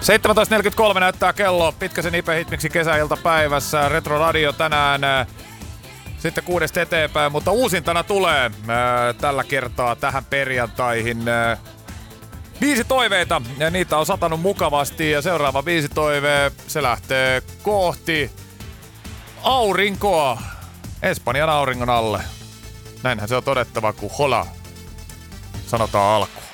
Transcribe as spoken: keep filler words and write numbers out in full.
seitsemäntoista neljäkymmentäkolme näyttää kello. Pitkäsen Ipe-hitmiksi kesäiltapäivässä. Retro Radio tänään sitten kuudesta eteenpäin, mutta uusintana tulee ää, tällä kertaa tähän perjantaihin ää, viisi toiveita ja niitä on satanut mukavasti ja seuraava viisi toive se lähtee kohti aurinkoa Espanjan auringon alle. Näinhän se on todettava, kun hola sanotaan alku.